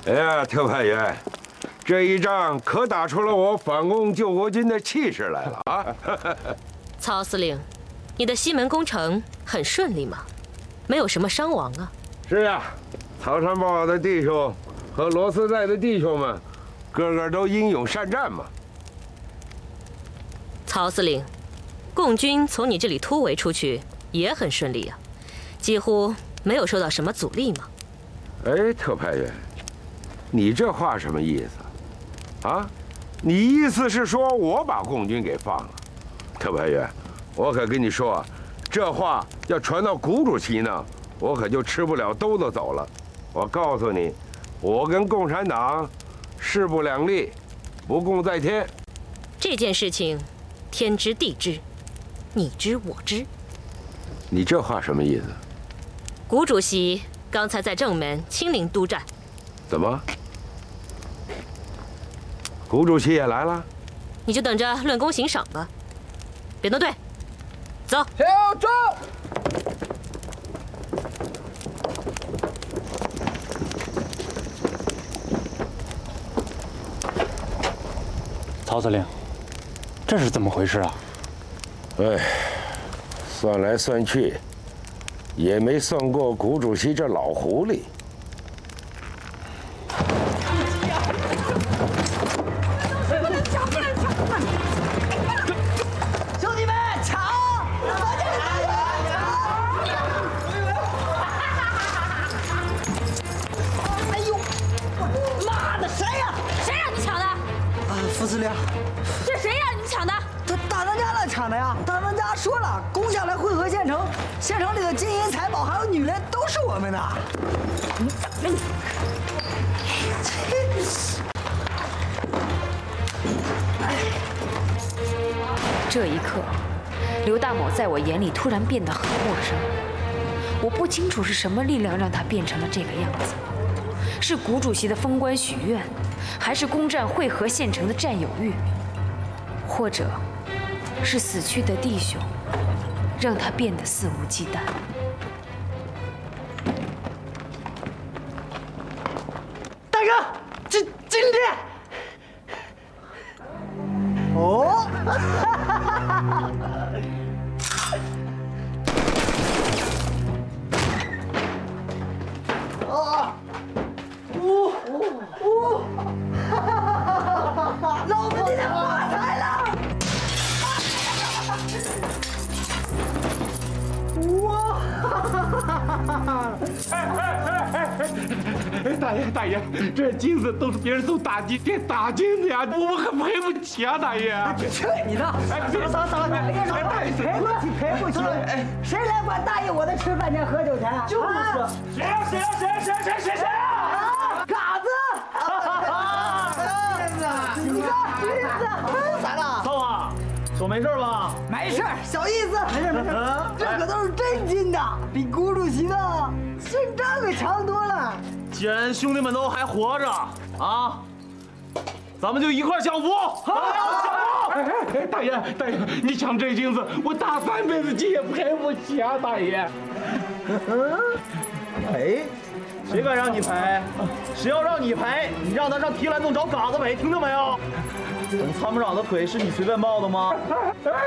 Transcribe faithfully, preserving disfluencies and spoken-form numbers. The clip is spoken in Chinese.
哎呀，特派员，这一仗可打出了我反攻救国军的气势来了啊！ 曹司令，你的西门攻城很顺利吗？没有什么伤亡啊？ 是呀，曹山堡的弟兄和罗斯寨的弟兄们，个个都英勇善战嘛。 曹司令，共军从你这里突围出去也很顺利啊，几乎没有受到什么阻力嘛。 哎，特派员，你这话什么意思？啊？你意思是说我把共军给放了？特派员，我可跟你说，这话要传到谷主席呢，我可就吃不了兜着走了。我告诉你，我跟共产党势不两立，不共戴天。 这件事情，天知地知，你知我知。 你这话什么意思？ 谷主席刚才在正门亲临督战。 怎么？谷主席也来了？ 你就等着论功行赏吧。别动队，走。 theo招。 曹司令，这是怎么回事啊？ 哎，算来算去，也没算过谷主席这老狐狸。 兄弟们，抢！哎呦，妈的，谁呀？ 谁让你抢的？ 啊，副司令， 是谁让你抢的？ 他大当家来抢的呀！大当家说了，攻下来汇合县城，县城里的金银财宝还有女人都是我们的。你等着你！ 这一刻，刘大某在我眼里突然变得很陌生。我不清楚是什么力量让他变成了这个样子，是谷主席的封官许愿，还是攻占汇合县城的占有欲，或者是死去的弟兄让他变得肆无忌惮。 大哥，今今天，哦，啊，呜呜，老子今天发财了！哇！ 哎哎哎哎哎！大爷大爷，这金子都是别人送大金给打金的呀，我们还赔不起啊，大爷！ 去你的！哎，走走走，大爷，赔不起赔不起！哎，谁来管大爷我的吃饭钱喝酒钱？就是， 谁呀谁呀谁呀谁谁谁谁啊！ 啊，嘎子！燕子，你看燕子，咋了？ 操啊！手没事吧？ 没事，小意思，没事没事。这可都是真金的，比谷主席的勋章可强多了。 既然兄弟们都还活着啊，咱们就一块享福！好，哎哎，大爷大爷，你抢这金子，我大三辈子金也赔不起啊，大爷。 赔？ 谁敢让你赔？谁要让你赔，你让他上提篮洞找嘎子赔，听到没有？本参谋长的腿是你随便抱的吗？